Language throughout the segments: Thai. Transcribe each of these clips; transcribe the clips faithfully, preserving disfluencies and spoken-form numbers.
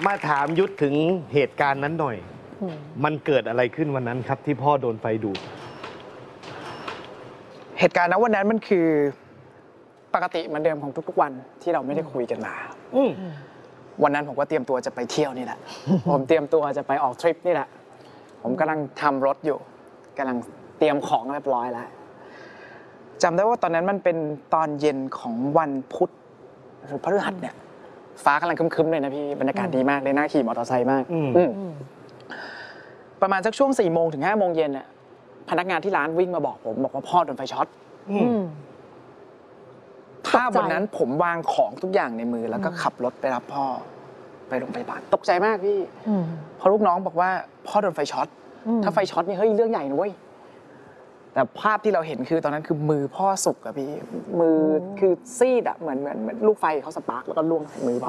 มาถามยุทธถึงเหตุการณ์นั้นหน่อย มันเกิดอะไรขึ้นวันนั้นครับ ที่พ่อโดนไฟดูดเหตุการณ์ณวันนั้นมันคือปกติเหมือนเดิมของทุกๆวันที่เราไม่ได้คุยกันมาวันนั้นผมก็เตรียมตัวจะไปเที่ยวนี่แหละ ผมเตรียมตัวจะไปออกทริปนี่แหละผมกำลังทำรถอยู่กำลังเตรียมของเรียบร้อยแล้วจำได้ว่าตอนนั้นมันเป็นตอนเย็นของวันพุธหรือพฤหัสเนี่ยฟ้ากำลังครึ้มๆเลยนะพี่บรรยากาศดีมากเลยน่าขี่มอเตอร์ไซค์มากประมาณสักช่วงสี่โมงถึงห้าโมงเย็นเนี่ยพนักงานที่ร้านวิ่งมาบอกผมบอกว่าพ่อโดนไฟช็อตภาพวันนั้นผมวางของทุกอย่างในมือแล้วก็ขับรถไปรับพ่อไปโรงพยาบาลตกใจมากพี่เพราะลูกน้องบอกว่าพ่อโดนไฟช็อตถ้าไฟช็อตนี่เฮ้ยเรื่องใหญ่นะเว้ยแต่ภาพที่เราเห็นคือตอนนั้นคือมือพ่อสุกอะพี่มือคือซีดอะเหมือนเหมือนเหมือนลูกไฟเขาสปาร์กแล้วก็ล่วงใส่มือพ่อ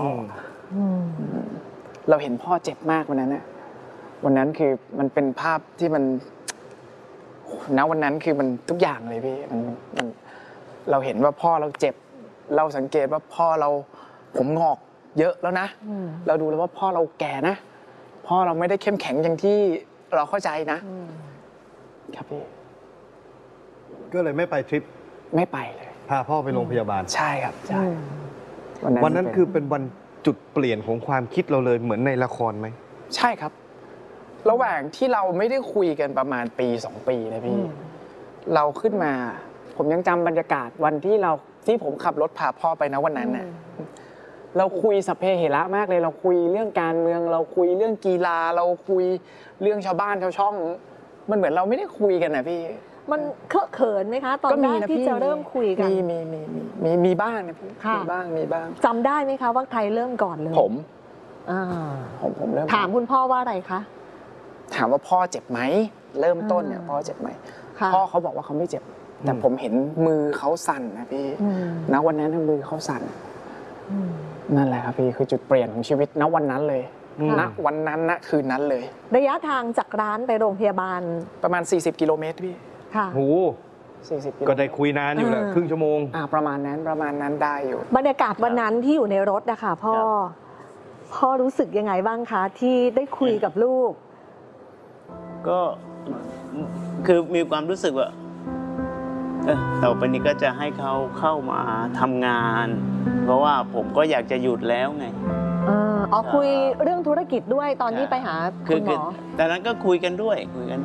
เราเห็นพ่อเจ็บมากวันนั้นอะวันนั้นคือมันเป็นภาพที่มันณวันนั้นคือมันทุกอย่างเลยพี่มันมันเราเห็นว่าพ่อเราเจ็บเราสังเกตว่าพ่อเราผมงอกเยอะแล้วนะเราดูแล้วว่าพ่อเราแก่นะพ่อเราไม่ได้เข้มแข็งอย่างที่เราเข้าใจนะครับพี่ก็เลยไม่ไปทริปไม่ไปเลยพาพ่อไปโรงพยาบาลใช่ครับใช่วันนั้นคือเป็นวันจุดเปลี่ยนของความคิดเราเลยเหมือนในละครไหมใช่ครับระหว่างที่เราไม่ได้คุยกันประมาณปีสองปีนะพี่เราขึ้นมาผมยังจำบรรยากาศวันที่เราที่ผมขับรถพาพ่อไปนะวันนั้นน่ะเราคุยสัพเพเหระมากเลยเราคุยเรื่องการเมืองเราคุยเรื่องกีฬาเราคุยเรื่องชาวบ้านชาวช่องมันเหมือนเราไม่ได้คุยกันนะพี่มันเคอะเขินไหมคะตอนแรกที่จะเริ่มคุยกันมีมีมีมีมีมีบ้างนะพี่มีบ้างมีบ้างจำได้ไหมคะว่าใครเริ่มก่อนเลยผมผมผมเริ่มถามคุณพ่อว่าอะไรคะถามว่าพ่อเจ็บไหมเริ่มต้นเนี่ยพ่อเจ็บไหมพ่อเขาบอกว่าเขาไม่เจ็บแต่ผมเห็นมือเขาสั่นนะพี่ณวันนั้นมือเขาสั่นนั่นแหละครับพี่คือจุดเปลี่ยนของชีวิตณวันนั้นเลยณวันนั้นณคืนนั้นเลยระยะทางจากร้านไปโรงพยาบาลประมาณสี่สิบกิโลเมตรพี่ค่ะโหสี่สิบก็ได้คุยนานอยู่แหละครึ่งชั่วโมงอ่าประมาณนั้นประมาณนั้นได้อยู่บรรยากาศวันนั้นที่อยู่ในรถนะคะพ่อพ่อรู้สึกยังไงบ้างคะที่ได้คุยกับลูกก็คือมีความรู้สึกว่าเออต่อไปนี้ก็จะให้เขาเข้ามาทำงาน เพราะว่าผมก็อยากจะหยุดแล้วไงอ๋อคุยเรื่องธุรกิจด้วยตอนที่ไปหาคุณหมอแต่นั้นก็คุยกันด้วยคุยกัน